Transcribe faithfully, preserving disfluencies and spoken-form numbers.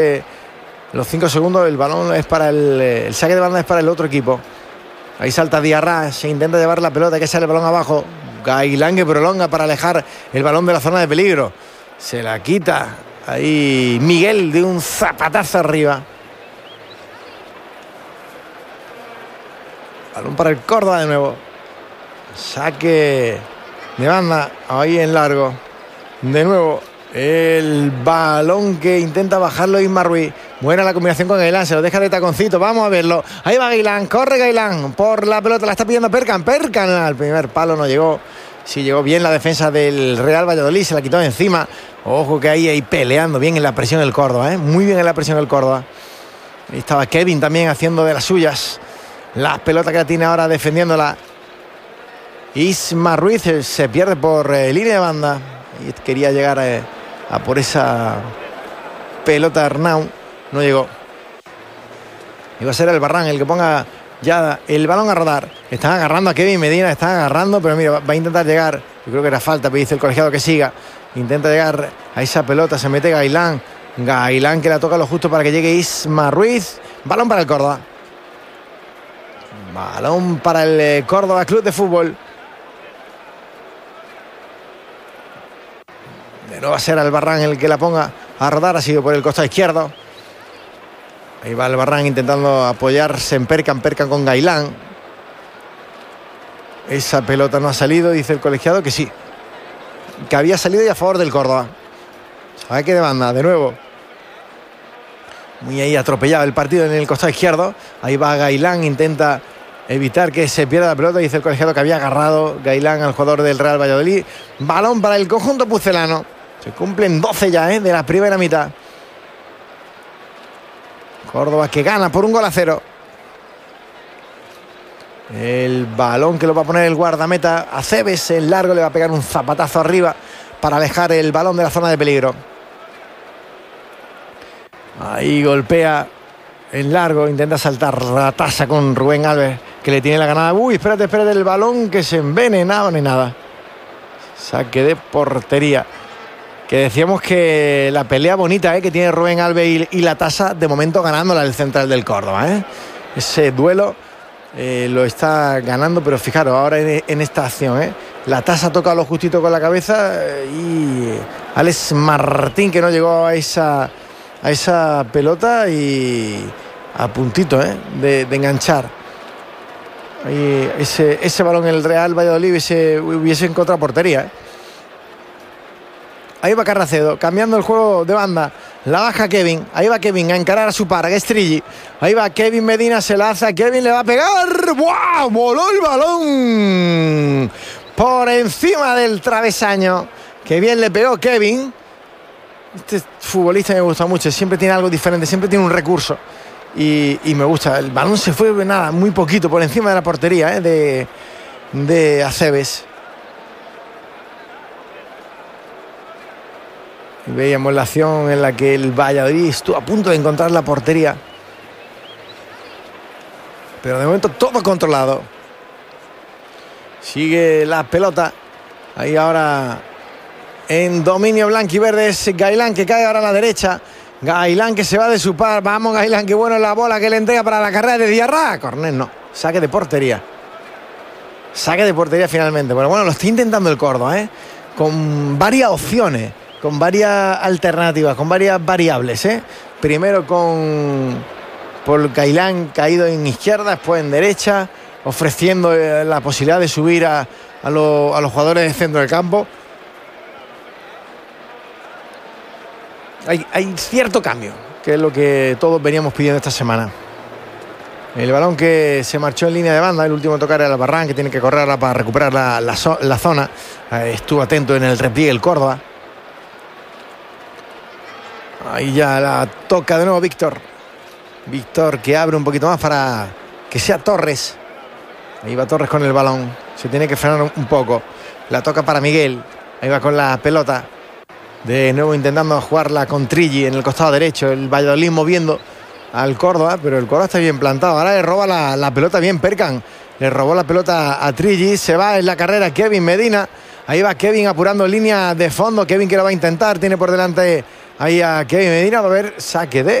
los cinco segundos, el balón es para el, el saque de banda es para el otro equipo. Ahí salta Diarra, se intenta llevar la pelota, que sale el balón abajo. Gailán que prolonga para alejar el balón de la zona de peligro. Se la quita ahí Miguel de un zapatazo arriba. Balón para el Córdoba de nuevo. Saque de banda ahí en largo. De nuevo el balón que intenta bajarlo Isma Ruiz. Buena la combinación con Gailán, se lo deja de taconcito. Vamos a verlo. Ahí va Gailán, corre Gailán por la pelota, la está pidiendo Perkan. Perkan al primer palo no llegó. Sí llegó bien la defensa del Real Valladolid, se la quitó de encima. Ojo que ahí, ahí peleando bien en la presión del Córdoba, ¿eh? Muy bien en la presión del Córdoba. Ahí estaba Kevin también haciendo de las suyas. La pelota que la tiene ahora defendiéndola Isma Ruiz, se pierde por eh, línea de banda. Y quería llegar eh, a por esa pelota Arnau, no llegó. Iba a ser el Barran el que ponga ya el balón a rodar. Están agarrando a Kevin Medina, están agarrando, pero mira, va a intentar llegar. Yo creo que era falta, pero dice el colegiado que siga. Intenta llegar a esa pelota, se mete Gailán. Gailán que la toca lo justo para que llegue Isma Ruiz. Balón para el Córdoba. Balón para el Córdoba Club de Fútbol. De nuevo va a ser Albarrán el que la ponga a rodar. Ha sido por el costado izquierdo. Ahí va Albarrán intentando apoyarse en Perkan. Perkan con Gailán. Esa pelota no ha salido, dice el colegiado que sí, que había salido y a favor del Córdoba. Saque de banda de nuevo. Muy ahí atropellado el partido en el costado izquierdo. Ahí va Gailán, intenta evitar que se pierda la pelota. Dice el colegiado que había agarrado Gailán al jugador del Real Valladolid. Balón para el conjunto pucelano. Se cumplen doce ya, ¿eh? De la primera mitad. Córdoba que gana por un gol a cero. El balón que lo va a poner el guardameta Aceves en largo, le va a pegar un zapatazo arriba para alejar el balón de la zona de peligro. Ahí golpea en largo, intenta saltar la tasa con Rubén Alves, que le tiene la ganada. Uy, espérate, espérate, el balón que se envenenaba ni nada. Saque de portería. Que decíamos que la pelea bonita ¿eh? que tiene Rubén Alves y, y la tasa, de momento ganándola el central del Córdoba. ¿eh? Ese duelo eh, lo está ganando, pero fijaros, ahora en, en esta acción, ¿eh? la tasa toca lo justito con la cabeza eh, y Alex Martín, que no llegó a esa, a esa pelota y a puntito ¿eh? de, de enganchar. Ahí, ese, ese balón en el Real Valladolid hubiese, hubiese encontrado portería. ¿eh? Ahí va Carracedo, cambiando el juego de banda. La baja Kevin. Ahí va Kevin a encarar a su par, que es Trilli. Ahí va Kevin Medina, se la hace a Kevin, le va a pegar. ¡Wow! Voló el balón por encima del travesaño. Qué bien le pegó Kevin. Este futbolista me gusta mucho. Siempre tiene algo diferente, siempre tiene un recurso. Y, y me gusta. El balón se fue, nada, muy poquito por encima de la portería ¿eh? de, de Aceves. Y veíamos la acción en la que el Valladolid estuvo a punto de encontrar la portería. Pero de momento todo controlado. Sigue la pelota. Ahí ahora en dominio blanquiverde es Gailán, que cae ahora a la derecha. Gailán que se va de su par. Vamos Gailán, que bueno la bola que le entrega para la carrera de Diarra. Corner no. Saque de portería. Saque de portería finalmente. Bueno, bueno, lo está intentando el Córdoba, ¿eh? Con varias opciones. Con varias alternativas, con varias variables, ¿eh? Primero con por Gailán caído en izquierda, después en derecha, ofreciendo eh, la posibilidad de subir a, a, lo, a los jugadores del centro del campo. Hay, hay cierto cambio, que es lo que todos veníamos pidiendo esta semana. El balón que se marchó en línea de banda, el último tocar era el Barran, que tiene que correr para recuperar la, la, la zona. Eh, estuvo atento en el repliegue el Córdoba. Ahí ya la toca de nuevo Víctor. Víctor que abre un poquito más para que sea Torres. Ahí va Torres con el balón. Se tiene que frenar un poco. La toca para Miguel. Ahí va con la pelota. De nuevo intentando jugarla con Trilli en el costado derecho. El Valladolid moviendo al Córdoba, pero el Córdoba está bien plantado. Ahora le roba la, la pelota bien Perkan. Le robó la pelota a Trilli. Se va en la carrera Kevin Medina. Ahí va Kevin apurando línea de fondo. Kevin que lo va a intentar. Tiene por delante ahí a Kevin Medina. Va a haber saque de